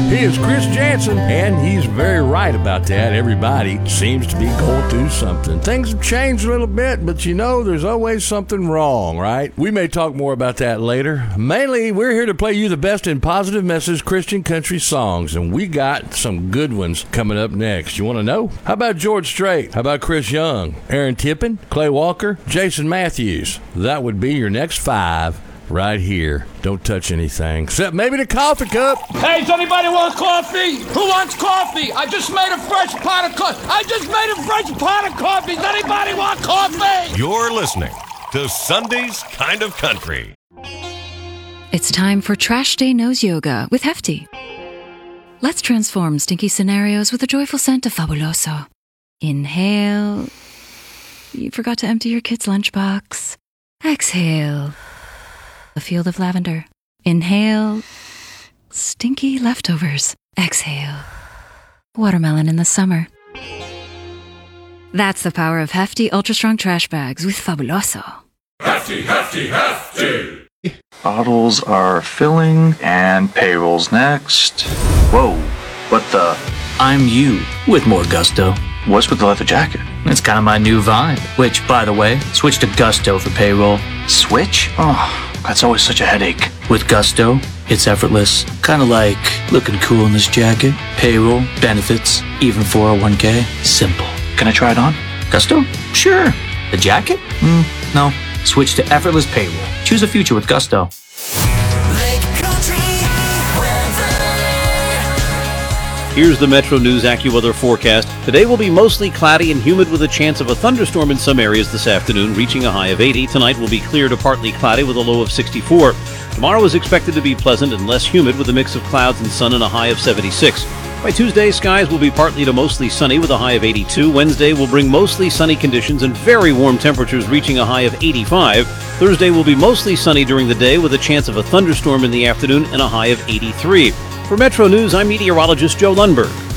He is Chris Jansen, and he's very right about that. Everybody seems to be going through something. Things have changed a little bit, but you know, there's always something wrong, right? We may talk more about that later. Mainly, we're here to play you the best in positive message Christian country songs, and we got some good ones coming up next. You want to know? How about George Strait? How about Chris Young? Aaron Tippin? Clay Walker? Jason Matthews? That would be your next 5 right here. Don't touch anything, except maybe the coffee cup. Hey, does anybody want coffee? Who wants coffee? I just made a fresh pot of coffee. Does anybody want coffee? You're listening to Sunday's Kind of Country. It's time for Trash Day Nose Yoga with Hefty. Let's transform stinky scenarios with a joyful scent of Fabuloso. Inhale. You forgot to empty your kid's lunchbox. Exhale. A field of lavender. Inhale. Stinky leftovers. Exhale. Watermelon in the summer. That's the power of Hefty Ultra Strong Trash Bags with Fabuloso. Hefty, hefty, hefty! Bottles are filling, and payroll's next. Whoa, what the? I'm you, with more gusto. What's with the leather jacket? It's kind of my new vibe. Which, by the way, switch to Gusto for payroll. Switch? Oh, that's always such a headache. With Gusto, it's effortless. Kind of like looking cool in this jacket. Payroll, benefits, even 401k. Simple. Can I try it on? Gusto? Sure. The jacket? No. Switch to effortless payroll. Choose a future with Gusto. Here's the Metro News AccuWeather forecast. Today will be mostly cloudy and humid with a chance of a thunderstorm in some areas this afternoon, reaching a high of 80. Tonight will be clear to partly cloudy with a low of 64. Tomorrow is expected to be pleasant and less humid with a mix of clouds and sun and a high of 76. By Tuesday, skies will be partly to mostly sunny with a high of 82. Wednesday will bring mostly sunny conditions and very warm temperatures reaching a high of 85. Thursday will be mostly sunny during the day with a chance of a thunderstorm in the afternoon and a high of 83. For Metro News, I'm meteorologist Joe Lundberg.